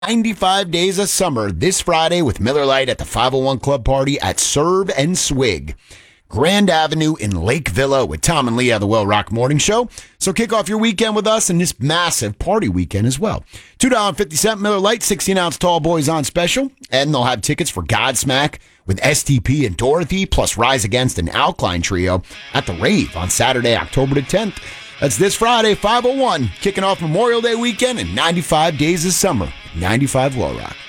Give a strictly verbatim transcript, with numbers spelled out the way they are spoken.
ninety-five Days of Summer this Friday with Miller Lite at the five oh one Club Party at Serve and Swig. Grand Avenue in Lake Villa with Tom and Leah, the Well Rock Morning Show. So kick off your weekend with us and this massive party weekend as well. two dollars and fifty cents Miller Lite, sixteen ounce tall boys on special. And they'll have tickets for Godsmack with S T P and Dorothy, plus Rise Against an Alkaline Trio at the Rave on Saturday, October the tenth. That's this Friday, five oh one, kicking off Memorial Day weekend and ninety-five Days of Summer. ninety-five Well Rock.